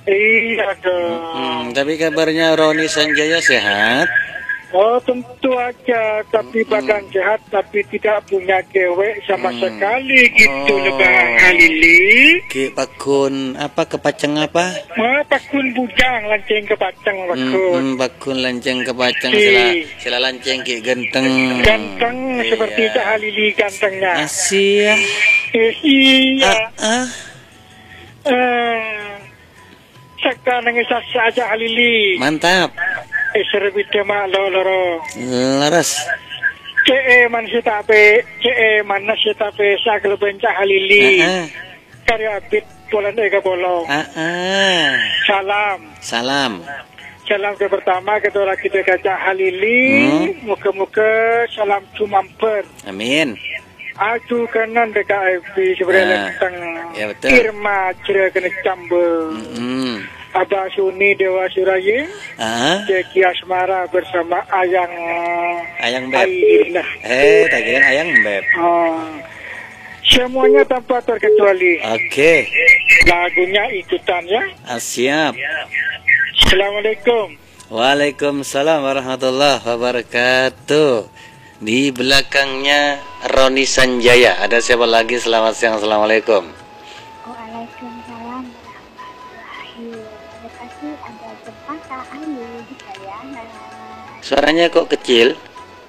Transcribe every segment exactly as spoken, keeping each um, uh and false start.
Iya dong. Hmm, tapi kabarnya Roni Sanjaya sehat? Oh tentu aja, tapi badan sehat, tapi tidak punya cewek sama Hmm. sekali gitu Oh. loh Bang Halili. Ki pakun apa kepaceng apa? Oh, pakun bujang lanceng ke pacang Hmm, pakun. hmm, pakun lanceng kepaceng Ki. sila sila lanceng ki genteng. Ganteng Iya. seperti Cak Halili gantengnya. Asyik. Eh, iya. Ah, ah. Eh, sekarang sasa aja Halili. Mantap. Eh serbite mak lo loro. Laras. C E man sitape, C E man sitape sagel bencah Halili. Ah, ah. Karya bit bulan ega bolong. Ah, ah. Salam. Salam. Salam ke pertama kedua kita kaca Halili. Hmm. Muka-muka salam cumamper. Amin. Aju kanan D K F B sebenarnya Ah, tentang ya betul. Irma Cira kena cambe. Hmm. Abah Suni Dewa Suraya, Ah, Jeki Asmara bersama Ayang ayang beb. Aina. Eh, tak kira ayang beb. Oh. Semuanya tanpa terkecuali. Oke. Lagunya ikutan ya. Ah, siap. Assalamualaikum. Waalaikumsalam warahmatullahi wabarakatuh. Di belakangnya Roni Sanjaya. Ada siapa lagi? Selamat siang. Assalamualaikum. Waalaikumsalam warahmatullahi wabarakatuh. Ada Cempaka Ayu di Kayangan. Suaranya kok kecil?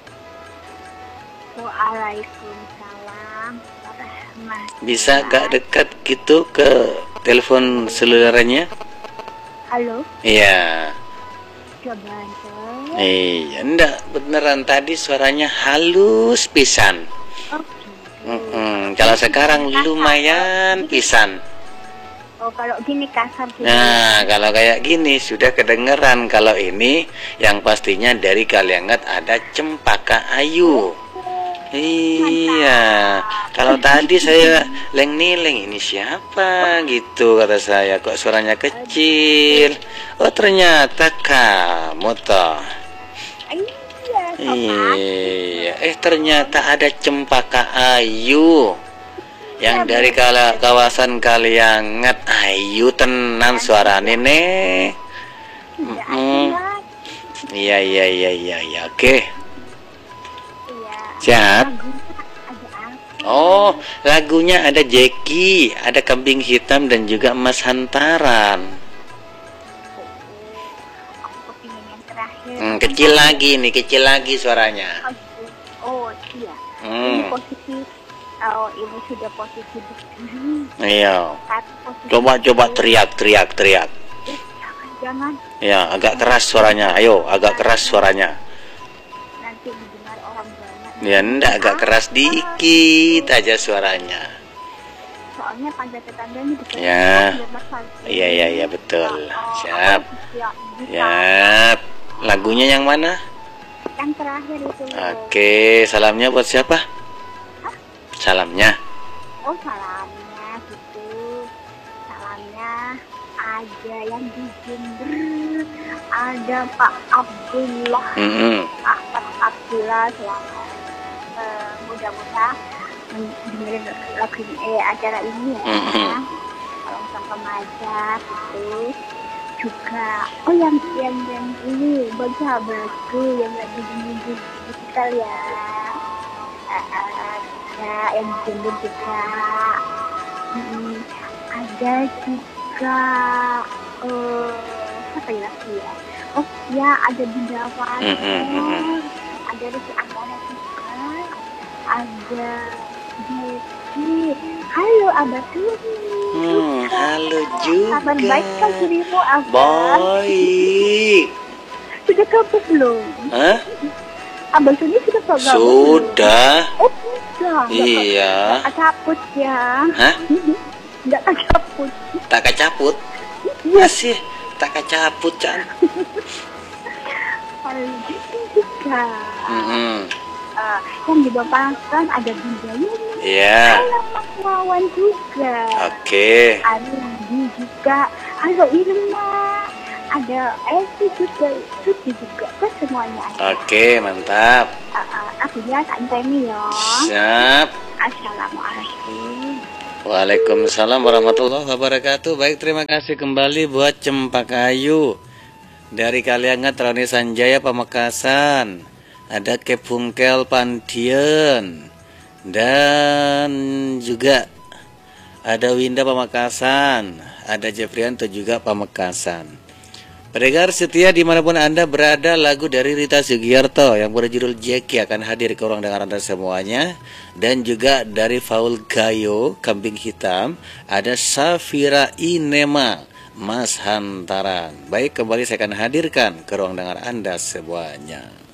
Waalaikumsalam warahmatullahi. Bisa agak dekat gitu ke telepon selulernya? Halo, Iya. coba aja. Iya, enggak beneran tadi suaranya halus pisan. Oke. Mm-mm. Kalau sekarang lumayan pisan. Oh, kalau gini kasar sih. Nah, kalau kayak gini sudah kedengeran. Kalau ini yang pastinya dari Kaliangat ada Cempaka Ayu. Iya. Kalau tadi saya leng-nileng ini siapa gitu kata saya. Kok suaranya kecil? Oh, ternyata kamu toh. Iya, sopan. Iya, eh ternyata ada Cempaka Ayu yang dari kala, kawasan Kaliangat. Ayu tenan suara nenek. Tidak Mm-mm. asing. Iya iya iya iya iya. Oke. Iya. Siap. Lagunya ada apa? Oh, lagunya ada Jeki, ada Kambing Hitam dan juga Emas Hantaran. Aku kepingin yang terakhir. Hmm, kecil lagi nih, kecil lagi suaranya. Oh, iya. Ini Hmm. positif. Oh, ini sudah positif. Iya. Satu positif. Coba coba teriak teriak teriak. Eh, jangan, jangan. Ya, agak keras suaranya. Ayo, agak keras suaranya. Nanti didengar orang banyak. Ya, enggak, agak keras dikit aja suaranya. Soalnya panjat tetangganya di Ya. Iya, iya, iya, betul. Siap. Siap. Lagunya yang mana? Yang terakhir itu. Oke, salamnya buat siapa? Salamnya. Oh, salamnya gitu. Salamnya ada yang di Jember. Ada Pak Abdullah. Mm-mm. Pak Abdullah selamat. Eh, mudah-mudahan dengerin lagu eh, acara ini ya. Mhm. Kalau sama remaja gitu juga. Oh yang yang yang ini bagi sahabatku yang lagi di digital ya. Eh, eh, ada yang di Jember juga. Hmm, ada juga eh apa ya lagi ya? Oh ya ada Bunda Wati. Mhm. Ada Rizky Amona juga. Ada Jeki. Halo Abah Suri. Hmm, halo juga. Kabar baik kan dirimu Abah? Baik. Sudah kabur belum? Hah? Abah Suri sudah kabur belum? Sudah. Oh sudah. Iya. Nggak kacaput ya. Hah? Nggak kacaput. Tak kacaput? Iya. Masih tak kacaput, Can. Halo gitu juga. Mm-mm. Eh, yang dibapaskan ada Bunda Yuni. Iya. Halo Mas Wawan juga. Oke. Ada Ladi juga. Halo Irma. Ada Esi juga. Suci juga. Kan semuanya ada. Oke, mantap. Uh, uh, aku ya tak ini ya. Siap. Assalamualaikum. Waalaikumsalam warahmatullahi wabarakatuh. Baik, terima kasih kembali buat Cempaka Ayu dari Kaliangat, Roni Sanjaya, Pamekasan. Ada Kepungkel Pantien dan juga ada Winda Pamekasan, ada Jeffrianto juga Pamekasan. Pendengar setia dimanapun Anda berada, lagu dari Rita Sugiarto yang berjudul Jackie akan hadir ke ruang dengar Anda semuanya. Dan juga dari Faul Gayo, Kambing Hitam, ada Safira Inema, Mas Hantaran. Baik, kembali saya akan hadirkan ke ruang dengar Anda semuanya.